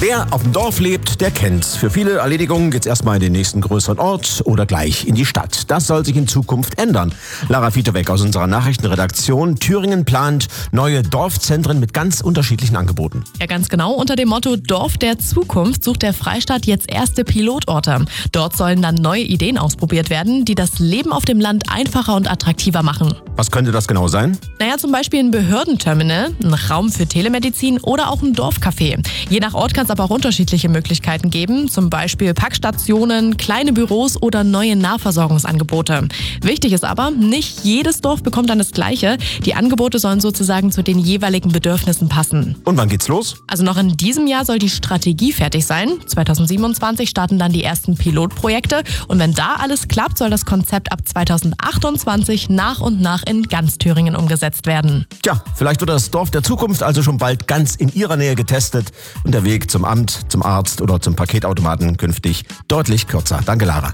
Wer auf dem Dorf lebt, der kennt's. Für viele Erledigungen geht's erstmal in den nächsten größeren Ort oder gleich in die Stadt. Das soll sich in Zukunft ändern. Lara Fietoweg aus unserer Nachrichtenredaktion. Thüringen plant neue Dorfzentren mit ganz unterschiedlichen Angeboten. Ja, ganz genau. Unter dem Motto Dorf der Zukunft sucht der Freistaat jetzt erste Pilotorte. Dort sollen dann neue Ideen ausprobiert werden, die das Leben auf dem Land einfacher und attraktiver machen. Was könnte das genau sein? Naja, zum Beispiel ein Behördenterminal, ein Raum für Telemedizin oder auch ein Dorfcafé. Je nach Ort kann es aber auch unterschiedliche Möglichkeiten geben, zum Beispiel Packstationen, kleine Büros oder neue Nahversorgungsangebote. Wichtig ist aber, nicht jedes Dorf bekommt dann das Gleiche. Die Angebote sollen sozusagen zu den jeweiligen Bedürfnissen passen. Und wann geht's los? Also noch in diesem Jahr soll die Strategie fertig sein. 2027 starten dann die ersten Pilotprojekte. Und wenn da alles klappt, soll das Konzept ab 2028 nach und nach in ganz Thüringen umgesetzt werden. Tja, vielleicht wird das Dorf der Zukunft also schon bald ganz in Ihrer Nähe getestet und der Weg zum Amt, zum Arzt oder zum Paketautomaten künftig deutlich kürzer. Danke, Lara.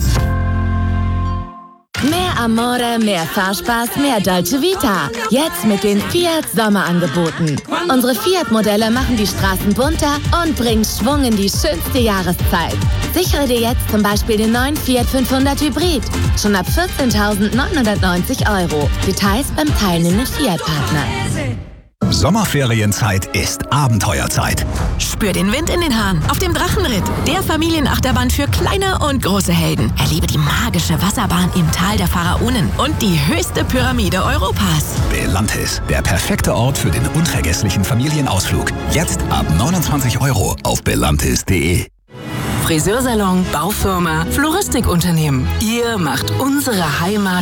Mehr Amore, mehr Fahrspaß, mehr Dolce Vita. Jetzt mit den Fiat Sommerangeboten. Unsere Fiat-Modelle machen die Straßen bunter und bringen Schwung in die schönste Jahreszeit. Sichere dir jetzt zum Beispiel den neuen Fiat 500 Hybrid. Schon ab 14.990 €. Details beim teilnehmenden Fiat-Partner. Sommerferienzeit ist Abenteuerzeit. Spür den Wind in den Haaren auf dem Drachenritt, der Familienachterbahn für kleine und große Helden. Erlebe die magische Wasserbahn im Tal der Pharaonen und die höchste Pyramide Europas. Belantis, der perfekte Ort für den unvergesslichen Familienausflug. Jetzt ab 29 € auf belantis.de. Friseursalon, Baufirma, Floristikunternehmen. Ihr macht unsere Heimat